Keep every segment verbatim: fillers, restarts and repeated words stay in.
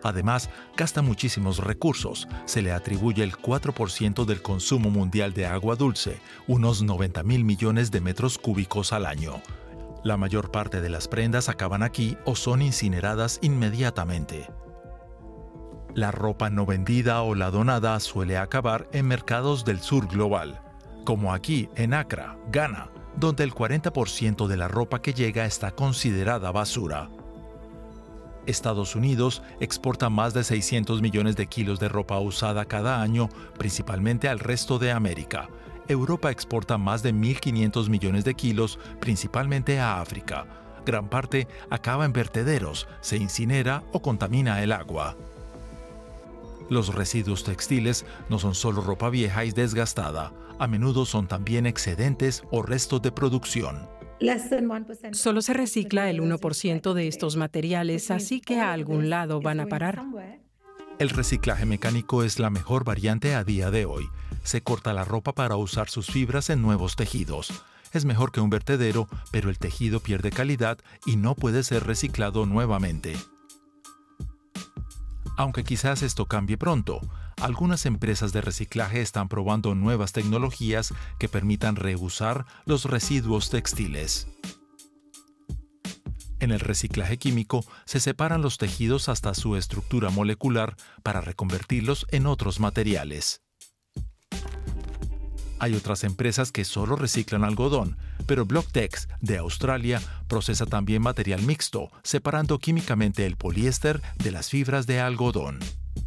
Además, gasta muchísimos recursos. Se le atribuye el cuatro por ciento del consumo mundial de agua dulce, unos noventa mil millones de metros cúbicos al año. La mayor parte de las prendas acaban aquí o son incineradas inmediatamente. La ropa no vendida o la donada suele acabar en mercados del sur global, como aquí en Accra, Ghana, donde el cuarenta por ciento de la ropa que llega está considerada basura. Estados Unidos exporta más de seiscientos millones de kilos de ropa usada cada año, principalmente al resto de América. Europa exporta más de mil quinientos millones de kilos, principalmente a África. Gran parte acaba en vertederos, se incinera o contamina el agua. Los residuos textiles no son solo ropa vieja y desgastada, a menudo son también excedentes o restos de producción. Solo se recicla el uno por ciento de estos materiales, así que a algún lado van a parar. El reciclaje mecánico es la mejor variante a día de hoy. Se corta la ropa para usar sus fibras en nuevos tejidos. Es mejor que un vertedero, pero el tejido pierde calidad y no puede ser reciclado nuevamente. Aunque quizás esto cambie pronto, algunas empresas de reciclaje están probando nuevas tecnologías que permitan reusar los residuos textiles. En el reciclaje químico se separan los tejidos hasta su estructura molecular para reconvertirlos en otros materiales. Hay otras empresas que solo reciclan algodón, pero Blocktex de Australia procesa también material mixto, separando químicamente el poliéster de las fibras de algodón.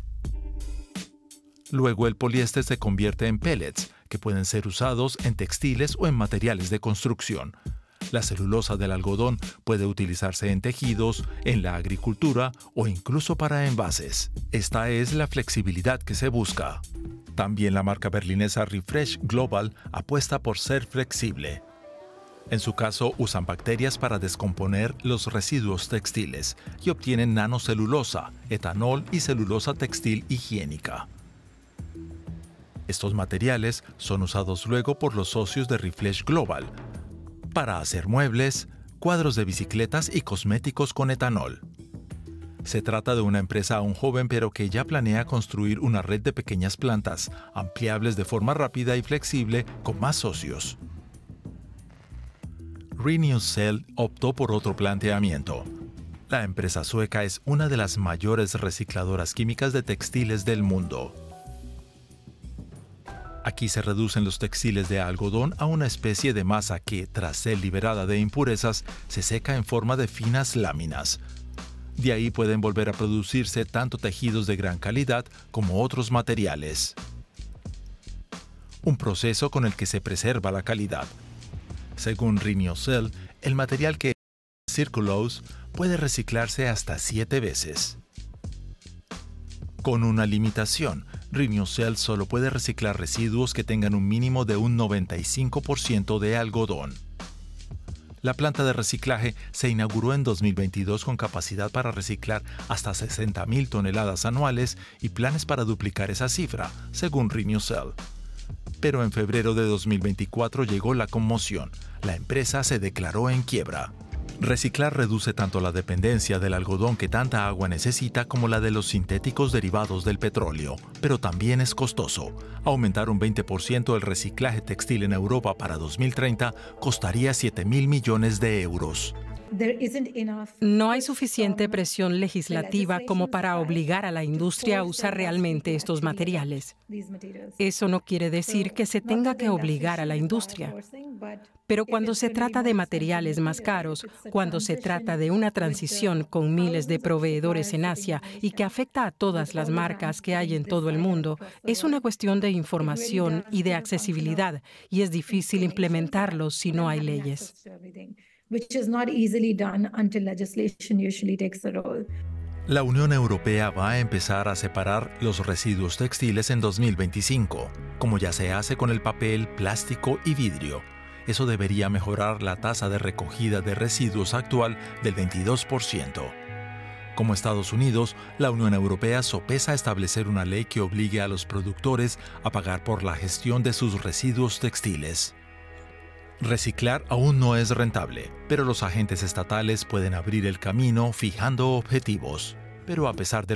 Luego el poliéster se convierte en pellets, que pueden ser usados en textiles o en materiales de construcción. La celulosa del algodón puede utilizarse en tejidos, en la agricultura o incluso para envases. Esta es la flexibilidad que se busca. También la marca berlinesa Refresh Global apuesta por ser flexible. En su caso, usan bacterias para descomponer los residuos textiles y obtienen nanocelulosa, etanol y celulosa textil higiénica. Estos materiales son usados luego por los socios de Refresh Global para hacer muebles, cuadros de bicicletas y cosméticos con etanol. Se trata de una empresa aún joven pero que ya planea construir una red de pequeñas plantas, ampliables de forma rápida y flexible con más socios. Renewcell optó por otro planteamiento. La empresa sueca es una de las mayores recicladoras químicas de textiles del mundo. Aquí se reducen los textiles de algodón a una especie de masa que, tras ser liberada de impurezas, se seca en forma de finas láminas. De ahí pueden volver a producirse tanto tejidos de gran calidad como otros materiales. Un proceso con el que se preserva la calidad. Según Renewcell, el material que es Circulose puede reciclarse hasta siete veces. Con una limitación, Renewcell solo puede reciclar residuos que tengan un mínimo de un noventa y cinco por ciento de algodón. La planta de reciclaje se inauguró en dos mil veintidós con capacidad para reciclar hasta sesenta mil toneladas anuales y planes para duplicar esa cifra, según Renewcell. Pero en febrero de dos mil veinticuatro llegó la conmoción. La empresa se declaró en quiebra. Reciclar reduce tanto la dependencia del algodón que tanta agua necesita como la de los sintéticos derivados del petróleo, pero también es costoso. Aumentar un veinte por ciento el reciclaje textil en Europa para dos mil treinta costaría siete mil millones de euros. No hay suficiente presión legislativa como para obligar a la industria a usar realmente estos materiales. Eso no quiere decir que se tenga que obligar a la industria. Pero cuando se trata de materiales más caros, cuando se trata de una transición con miles de proveedores en Asia y que afecta a todas las marcas que hay en todo el mundo, es una cuestión de información y de accesibilidad, y es difícil implementarlo si no hay leyes. La Unión Europea va a empezar a separar los residuos textiles en dos mil veinticinco, como ya se hace con el papel, plástico y vidrio. Eso debería mejorar la tasa de recogida de residuos actual del veintidós por ciento. Como Estados Unidos, la Unión Europea sopesa establecer una ley que obligue a los productores a pagar por la gestión de sus residuos textiles. Reciclar aún no es rentable, pero los agentes estatales pueden abrir el camino fijando objetivos. Pero a pesar del